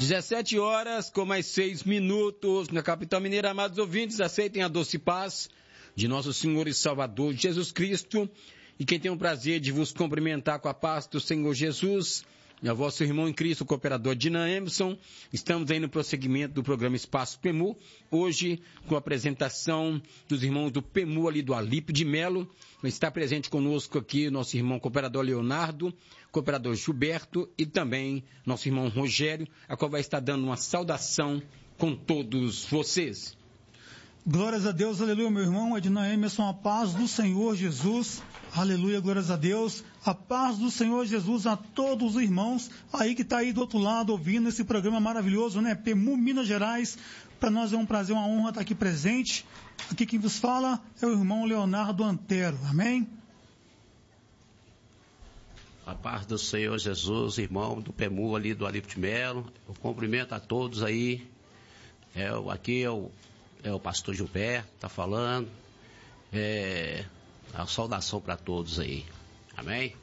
17 horas com mais 6 minutos na capital mineira. Amados ouvintes, aceitem a doce paz de nosso Senhor e Salvador Jesus Cristo. E quem tem o prazer de vos cumprimentar com a paz do Senhor Jesus, é o vosso irmão em Cristo, o cooperador Dinan Emerson. Estamos aí no prosseguimento do programa Espaço PEMU, hoje com a apresentação dos irmãos do PEMU ali do Alípio de Melo. Está presente conosco aqui nosso irmão cooperador Leonardo, cooperador Gilberto e também nosso irmão Rogério, a qual vai estar dando uma saudação com todos vocês. Glórias a Deus, aleluia, meu irmão Ednan Emerson, a paz do Senhor Jesus, aleluia, glórias a Deus, a paz do Senhor Jesus a todos os irmãos aí que está aí do outro lado ouvindo esse programa maravilhoso, né, PEMU Minas Gerais. Para nós é um prazer, uma honra estar aqui presente. Aqui quem vos fala é o irmão Leonardo Antero, amém? A paz do Senhor Jesus, irmão do PEMU ali do Alípio de Melo, eu cumprimento a todos aí, aqui é o pastor Gilberto, está falando, a saudação para todos aí, amém?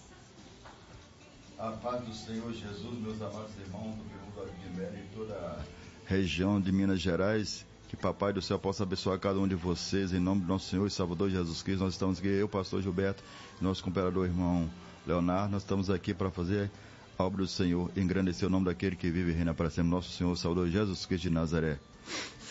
A paz do Senhor Jesus, meus amados irmãos do PEMU do Alípio de Melo e toda a região de Minas Gerais, que Papai do Céu possa abençoar cada um de vocês, em nome do nosso Senhor e Salvador Jesus Cristo. Nós estamos aqui, eu, pastor Gilberto, nosso cooperador irmão Leonardo, nós estamos aqui para fazer a obra do Senhor, engrandecer o nome daquele que vive e reina para sempre, nosso Senhor, Salvador Jesus Cristo de Nazaré.